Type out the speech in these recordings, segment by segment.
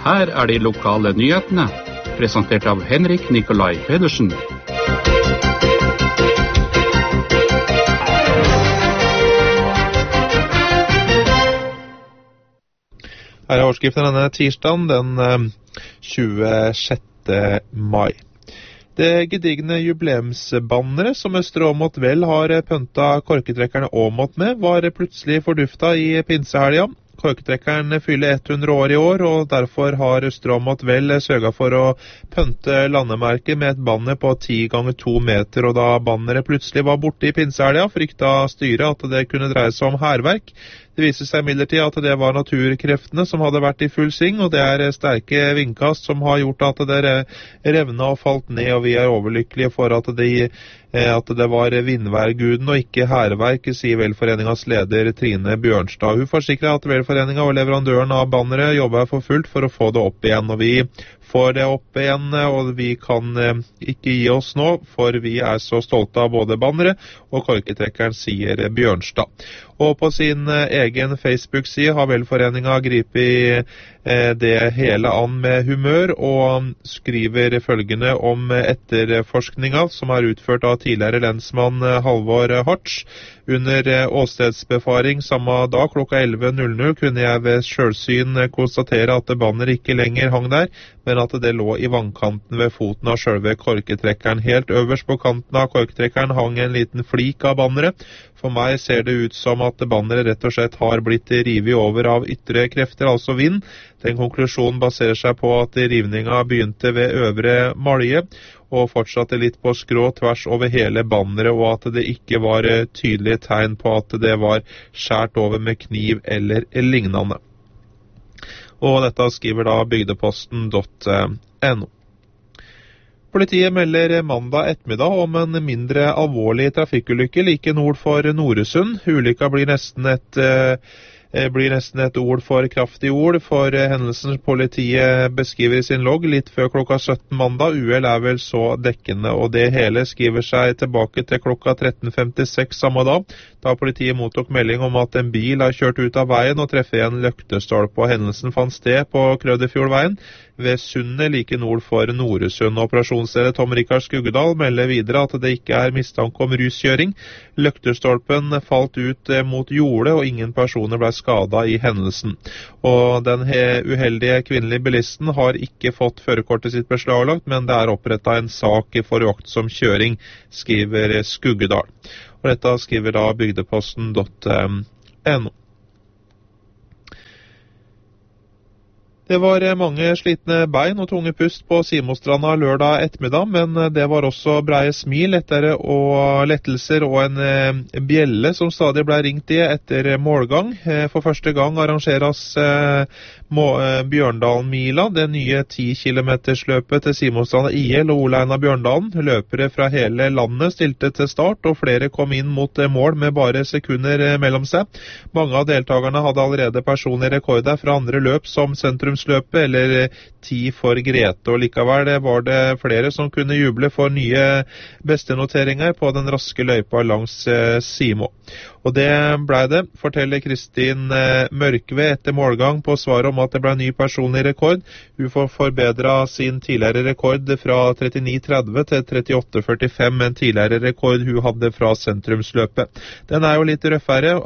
Her de lokale nyhetene, presentert av Henrik Nikolai Pedersen. Her overskriften denne tirsdagen, den 26. mai. Det gedigne jubileumsbanneret som Østre Åmot Vel har pynta korketrekkerne Åmot med, var plutselig fordufta i pinsehelga. Korketrekkeren fyller 100 år i år, og derfor har Østre Åmot Vel sørget for å pynte landemerket med et banner på 10 ganger 2 meter, og da banneret plutselig var borte i pinsehelga, frykta styret at det kunne dreie seg om hærverk. Det viser seg imidlertid at det var naturkreftene som hadde vært i full sving, og det sterke vindkast som har gjort at det revna og falt ned, og vi overlykkelige for at det var vindværguden og ikke hærverk, sier Velforeningas leder Trine Bjørnstad. Hun forsikrer at Velforeninga og leverandøren av banneret jobber for fullt for å få det opp igjen, og vi får det opp igjen, og vi kan ikke gi oss nå, for vi så stolte av både banneret og korketrekkeren, sier Bjørnstad. Og på sin egen Facebook-side har Velforeninga gripet det hele an med humør, og skriver følgende om etterforskninga som utført av tidligere lensmann Halvor Hartz. Under åstedsbefaring samme dag klokka 11.00 kunne jeg ved selvsyn konstatere at banneret ikke lenger hang der, men at det lå i vannkanten ved foten av selve korketrekkeren. Helt øverst på kanten av korketrekkeren hang en liten flik av banneret. For meg ser det ut som at banneret rett og slett har blitt rivet over av ytre krefter, altså vind. Den konklusjonen baserer seg på at rivninga begynte ved øvre malje, og fortsatte litt på skrå tvers over hele banneret, og at det ikke var tydelige tegn på at det var skjært over med kniv eller lignende. Og dette skriver da bygdeposten.no. Politiet melder mandag ettermiddag om en mindre alvorlig trafikkulykke like nord for Noresund. Ulykka blir nesten et ord for kraftig ord, for hendelsen politiet beskriver i sin logg litt før klokka 17 mandag. Uhell vel så dekkende, og det hele skriver seg tilbake til klokka 13.56 samme dag, da politiet mottok melding om at en bil har kjørt ut av veien og treffer en løktestolpe, og hendelsen fant sted på Krødefjordveien ved Sundet like nord for Noresund. Operasjonsleder Tom Rikard Skuggedal melder videre at det ikke mistanke om ruskjøring. Løktestolpen falt ut mot jordet, og ingen personer ble skadet i hendelsen. Og den uheldige kvinnelige bilisten har ikke fått førerkortet sitt beslaglagt, men det opprettet en sak for uaktsom kjøring, skriver Skuggedal. Og dette skriver da bygdeposten.no. Det var mange slitne bein og tunge pust på Simostranda lørdag ettermiddag, men det var også breie smil og lettelser og en bjelle som stadig ble ringt i etter målgang. For første gang arrangeres Bjørndalen-mila, det nye 10 km-løpet til Simostranda IL og Ole Einar Bjørndalen. Løpere fra hele landet stilte til start, og flere kom inn mot mål med bare sekunder mellom seg. Mange av deltakerne hadde allerede personlige rekorder fra andre løp som sentrumsløpet eller 10 for Grete, og likevel var det flere som kunne juble for nye bestenoteringer på den raske løypa langs Simo. Og det ble det, forteller Kristin Mørkve etter målgang på svaret om at det ble ny personlig rekord. Hun får forbedret sin tidligere rekord fra 39,30 til 38,45, en tidligere rekord hun hadde fra sentrumsløpet. Den jo litt røffere,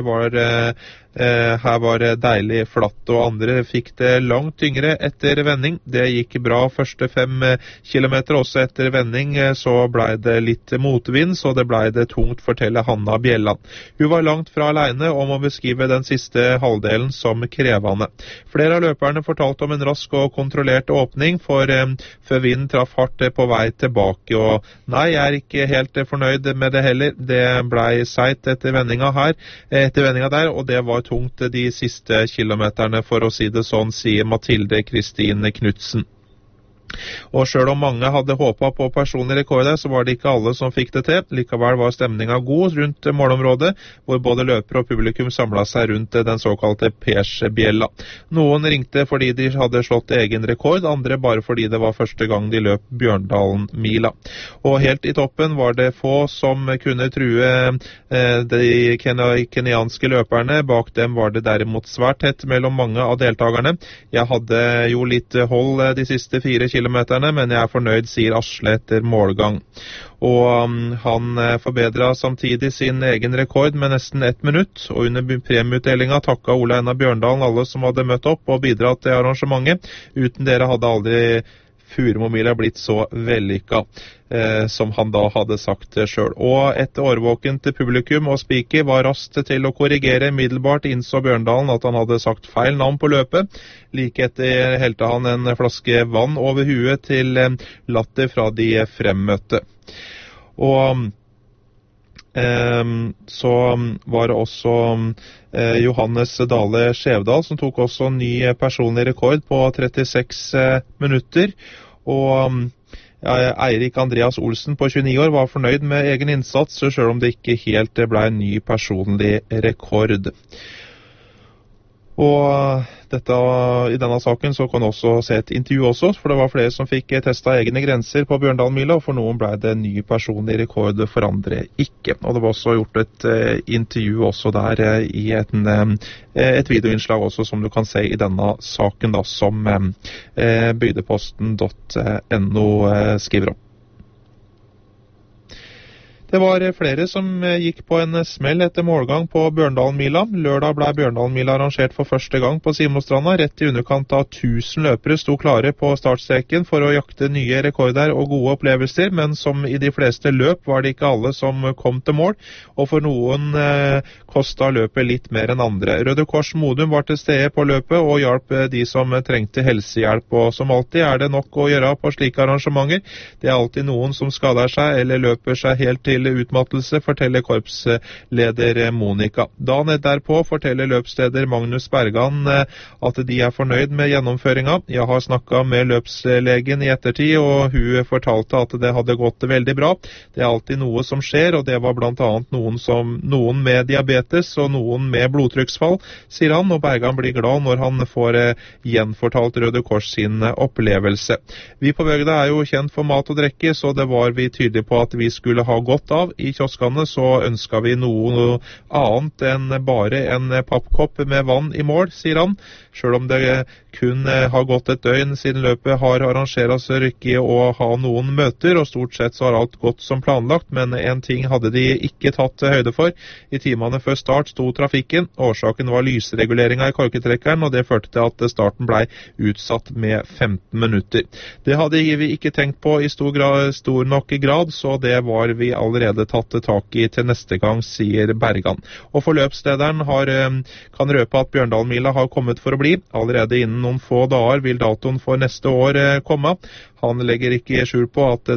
her var det deilig flatt, og andre fikk det langt tyngre etter vending. Det gikk bra første 5 kilometer, også etter vending så ble det litt motvind, så det ble det tungt, forteller Hanna Bjelland. Hun var langt fra alene om å beskrive den siste halvdelen som krevende. Flere av løperne fortalte om en rask og kontrollert åpning, før vinden traff hardt på vei tilbake, og nei, jeg ikke helt fornøyd med det heller. Det ble seit etter vendinga der, og det var tungt de siste kilometerne, for å si det sånn, sier Mathilde Kristine Knudsen. Og selv om mange hadde håpet på personlig rekord, så var det ikke alle som fikk det til. Likevel var stemningen god rundt målområdet, hvor både løpere og publikum samlet seg rundt den såkalte Persbjella. Noen ringte fordi de hadde slått egen rekord, andre bare fordi det var første gang de løp Bjørndalen-mila. Og helt i toppen var det få som kunne true de kenyanske løperne. Bak dem var det derimot svært tett mellom mange av deltakerne. Jeg hadde jo litt hold de siste 4 kilometerne, men jeg er fornøyd, sier Asle etter målgang. Og han forbedret samtidig sin egen rekord med nesten 1 minutt, og under premieutdelingen takket Ole Einar Bjørndalen alle som hadde møtt opp og bidratt til arrangementet. Uten dere hadde aldri Furumomila blitt så vellykket, som han da hadde sagt selv. Og et årvåkent publikum og speaker var raskt til å korrigere. Middelbart innså Bjørndalen at han hadde sagt feil navn på løpet. Like etter helte han en flaske vann over huet til latter fra de fremmøtte. Og så var det også Johannes Dale Skjevdal som tok også ny personlig rekord på 36 minutter. Og Eirik Andreas Olsen på 29 år var fornøyd med egen innsats, selv om det ikke helt ble en ny personlig rekord. Og i denne saken så kan også se et intervju også, for det var flere som fikk testet egne grenser på Bjørndalen-mila, og for noen ble det ny personlig rekord, for andre ikke. Og det var også gjort et intervju også der i et videoinnslag også, som du kan se i denne saken da, som bygdeposten.no skriver om. Det var flere som gikk på en smell etter målgang på Bjørndalen-mila. Lørdag ble Bjørndalen-mila arrangert for første gang på Simostranda. Rett i underkant av 1000 løpere sto klare på startstreken for å jakte nye rekorder og gode opplevelser, men som i de fleste løp var det ikke alle som kom til mål, og for noen kostet løpet litt mer enn andre. Røde Kors Modum var til stede på løpet og hjalp de som trengte helsehjelp, og som alltid er det nok å gjøre på slike arrangementer. Det er alltid noen som skader seg eller løper seg helt til utmattelse, forteller korpsleder Monika. Dagen derpå forteller løpsleder Magnus Bergan at de er fornøyd med gjennomføringa. Jeg har snakket med løpslegen i ettertid, og hun fortalte at det hadde gått veldig bra. Det er alltid noe som skjer, og det var blant annet noen med diabetes og noen med blodtrykksfall, sier han, og Bergan blir glad når han får gjenfortalt Røde Kors sin opplevelse. Vi på Bøgda er jo kjent for mat og drikke, så det var vi tydelige på at vi skulle ha godt av. I kioskene så ønsket vi noe annet enn bare en pappkopp med vann i mål, sier han. Selv om det kun har gått et døgn siden løpet har arrangeret seg rykke å ha noen møter, og stort sett så har alt gått som planlagt, men en ting hadde de ikke tatt høyde for. I timene før start sto trafikken. Årsaken var lysreguleringen i korketrekkeren, og det førte til at starten ble utsatt med 15 minutter. Det hadde vi ikke tenkt på i stor nok grad, så det var vi allerede tatt tak i til neste gang, sier Bergan. Og forløpslederen kan røpe at Bjørndalen-mila har kommet for å bli. Allerede innen noen få dager vil datoen for neste år komme. Han legger ikke skjul på at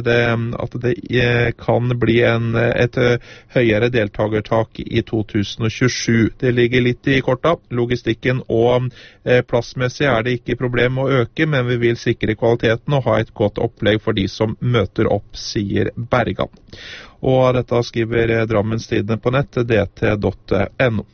det kan bli et høyere deltagertak i 2027. Det ligger litt i korta. Logistikken og plassmessig er det ikke problem å øke, men vi vil sikre kvaliteten og ha et godt opplegg for de som møter opp, sier Bergan. Og dette skriver Drammens Tidende på nett, dt.no.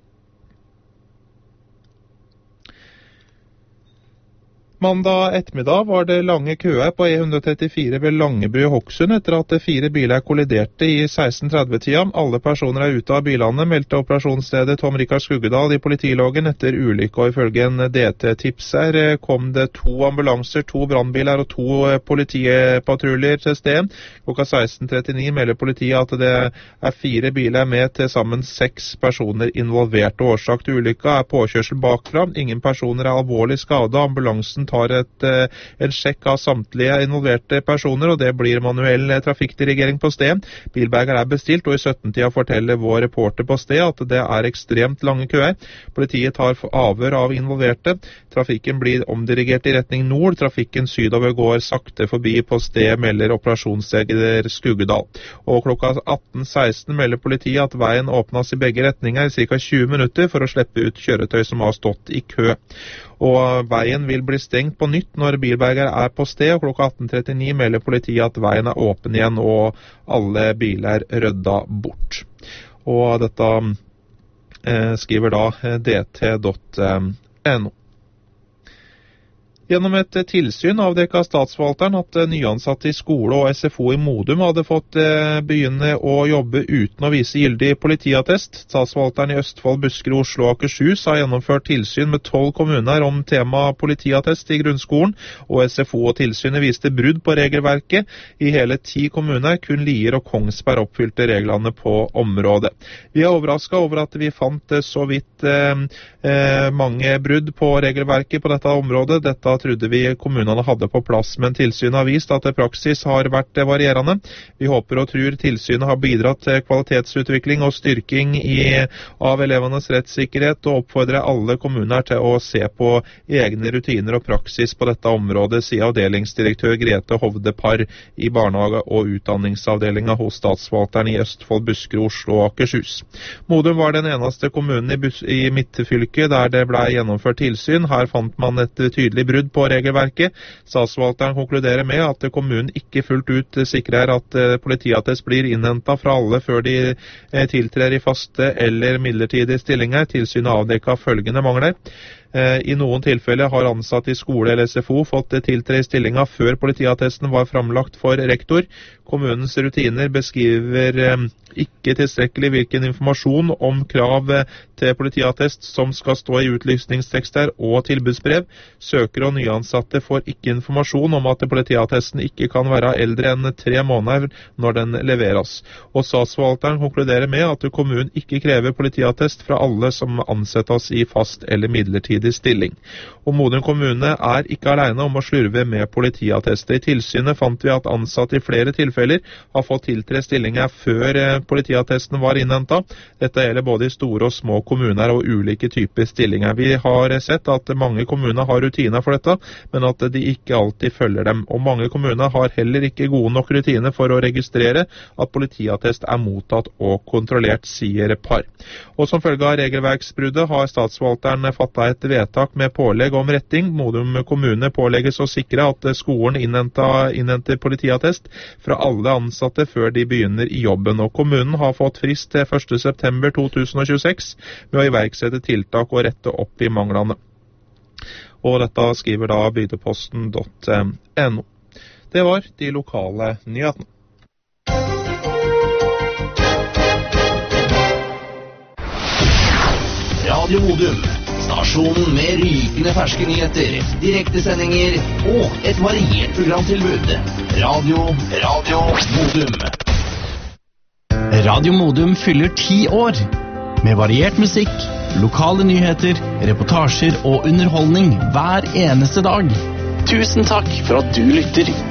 Mandag ettermiddag var det lange køer på E134 ved Langebru i Hokksund etter at 4 biler kolliderte i 16:30-tida. Alle personer er ute av bilene, meldte operasjonsstedet Tom Rikard Skuggedal i politiloggen etter ulykke, og ifølge en DT-tipser kom det 2 ambulanser, 2 brannbiler og 2 politipatruljer til stedet. Klokka 16:39 melder politiet at det er 4 biler med til sammen 6 personer involvert. Årsak til ulykka er påkjørsel bakfra. Ingen personer er alvorlig skadet. Ambulansen tar en sjekk av samtlige involverte personer, og det blir manuell trafikkdirigering på sted. Bilberger er bestilt, og i 17-tida forteller vår reporter på sted at det er ekstremt lange køer. Politiet tar avhør av involverte. Trafikken blir omdirigert i retning nord. Trafikken sydover går sakte forbi på sted, melder operasjonsleder Skuggedal. Og klokka 18:16 melder politiet at veien åpnes i begge retninger i ca. 20 minutter for å slippe ut kjøretøy som har stått i kø. Og veien vil bli stengt på nytt når bilberger på sted, og klokka 18:39 melder politiet at veien åpen igjen og alle biler rydda bort. Og dette skriver da dt.no. Gjennom et tilsyn avdekket statsforvalteren at nyansatte i skole og SFO i Modum hadde fått begynne å jobbe uten å vise gyldig politiattest. Statsforvalteren i Østfold, Buskerud, Oslo og Akershus har gjennomført tilsyn med 12 kommuner om tema politiattest i grunnskolen, og SFO og tilsynet viste brudd på regelverket. I hele 10 kommuner, kun Lier og Kongsberg oppfylte reglene på området. Vi er overrasket over at vi fant så vidt mange brudd på regelverket på dette området. Dette trodde vi kommunene hadde på plass, men tilsynet har vist at praksis har vært varierende. Vi håper og tror tilsynet har bidratt til kvalitetsutvikling og styrking av elevenes rettssikkerhet, og oppfordrer alle kommuner til å se på egne rutiner og praksis på dette området, sier avdelingsdirektør Grete Hovde Parr i barnehage- og utdanningsavdelingen hos statsforvalteren i Østfold, Buskerud, Oslo og Akershus. Modum var den eneste kommunen i midtfylket der det ble gjennomført tilsyn. Her fant man et tydelig brudd på regelverket. Statsforvalteren konkluderer med at kommunen ikke fullt ut sikrer at politiattest blir innhentet fra alle før de tiltrer i faste eller midlertidige stillinger. Tilsynet avdekket følgende mangler. I noen tilfeller har ansatte i skole eller SFO fått tiltre i stillinga før politiattesten var framlagt for rektor. Kommunens rutiner beskriver ikke tilstrekkelig hvilken informasjon om krav til politiattest som skal stå i utlysningstekster og tilbudsbrev. Søkere og nyansatte får ikke informasjon om at politiattesten ikke kan være eldre enn 3 måneder når den leveres. Og statsforvalteren konkluderer med at kommunen ikke krever politiattest fra alle som ansettes i fast eller midlertidig stilling. Og Modum kommune ikke alene om å slurve med politiattester. I tilsynet fant vi at ansatte i flere tilfeller har fått tiltre stillinger før politiattesten var innhentet. Dette gjelder både i store og små kommuner og ulike typer stillinger. Vi har sett at mange kommuner har rutiner for dette, men at de ikke alltid følger dem. Og mange kommuner har heller ikke gode nok rutiner for å registrere at politiattest mottatt og kontrollert, sier Parr. Og som følge av regelverksbruddet har statsforvalteren fattet et vedtak med pålegg om retting. Modum kommune pålegges å sikre at skolen innhenter politiattest fra alle ansatte før de begynner i jobben. Og kommunen har fått frist til 1. september 2026 med å iverksette tiltak og rette opp i manglene. Og dette skriver da bydeposten.no. Det var de lokale nyhetene. Radio Modum, stasjonen med rykende ferske nyheter, direktesendinger og et variert programtilbud. Radio Modum. Radio Modum fyller 10 år. Med variert musikk, lokale nyheter, reportasjer og underholdning hver eneste dag. Tusen takk for at du lytter.